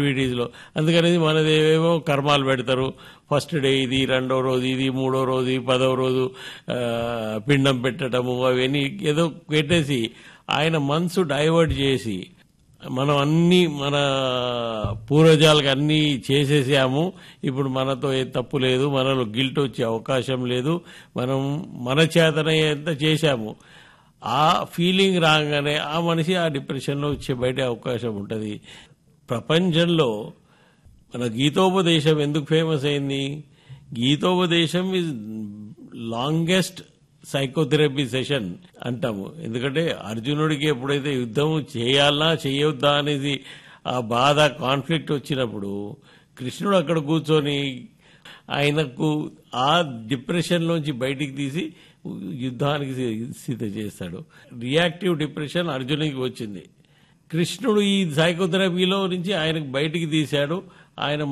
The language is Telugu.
లో అందుకని మనదేమో కర్మాలు పెడతారు. ఫస్ట్ డే ఇది, రెండో రోజు ఇది, మూడో రోజు ఇది, 10వ రోజు పిండం పెట్టడము అవన్నీ ఏదో పెట్టేసి ఆయన మనసు డైవర్ట్ చేసి మనం అన్ని మన పూర్వజాలకు అన్ని చేసేసాము, ఇప్పుడు మనతో ఏ తప్పు లేదు, మనలో గిల్ట్ వచ్చే అవకాశం లేదు, మనం మన చేతనయ్యేంత చేశాము. ఆ ఫీలింగ్ రాగానే ఆ మనిషి ఆ డిప్రెషన్లో వచ్చే బయట అవకాశం ఉంటుంది. ప్రపంచంలో మన గీతోపదేశం ఎందుకు ఫేమస్ అయింది? గీతోపదేశం ఈజ్ లాంగెస్ట్ సైకోథెరపీ సెషన్ అంటాము. ఎందుకంటే అర్జునుడికి ఎప్పుడైతే యుద్ధం చేయాలన్నా చేయొద్దా అనేది ఆ బాధ కాన్ఫ్లిక్ట్ వచ్చినప్పుడు కృష్ణుడు అక్కడ కూర్చొని ఆయనకు ఆ డిప్రెషన్లోంచి బయటికి తీసి యుద్ధానికి సిద్ధ చేస్తాడు. రియాక్టివ్ డిప్రెషన్ అర్జునుడికి వచ్చింది, కృష్ణుడు ఈ సైకోథెరపీలో నుంచి ఆయనకు బయటికి తీశాడు. ఆయన